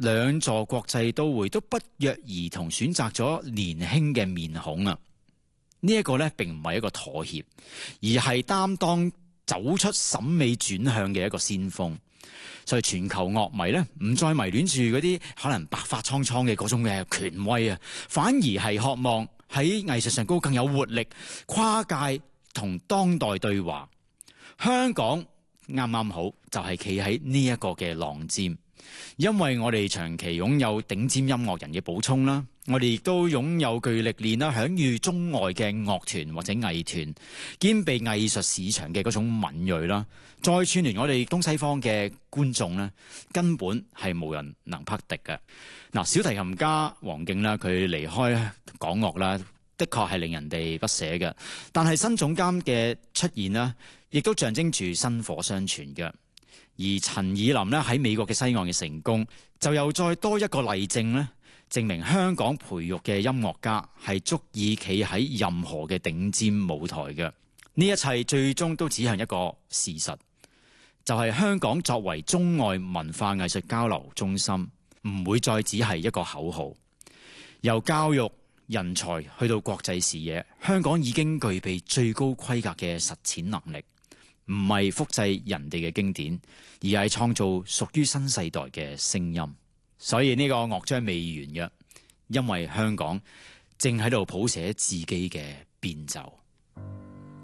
兩座國際都會都不約而同選擇咗年輕嘅面孔啊！呢一個呢並唔係一個妥協，而係擔當走出審美轉向嘅一個先鋒。所以全球樂迷呢唔再迷戀住嗰啲可能白髮蒼蒼嘅嗰種嘅權威啊，反而係渴望喺藝術上高更有活力，跨界同當代對話。香港啱啱好就係企喺呢一個嘅浪尖，因為我哋長期擁有頂尖音樂人嘅補充啦，我哋亦都擁有具歷練啦、享譽中外嘅樂團或者藝團，兼備藝術市場嘅嗰種敏鋭啦，再串聯我哋東西方嘅觀眾呢，根本係無人能匹敵嘅。嗱，小提琴家黃敬啦，佢離開港樂啦，的確係令人哋不捨嘅。但係新總監嘅出現啦，亦都象徵住薪火相傳嘅。而陳以琳咧喺美國嘅西岸嘅成功，就又再多一個例證咧，證明香港培育嘅音樂家係足以企喺任何嘅頂尖舞台嘅。呢一切最終都指向一個事實，就係香港作為中外文化藝術交流中心，唔會再只係一個口號。由教育人才去到國際視野，香港已經具備最高規格嘅實踐能力。唔係複製人哋嘅經典，而係創造屬於新世代嘅聲音。所以呢個樂章未完嘅，因為香港正喺度譜寫自己嘅變奏。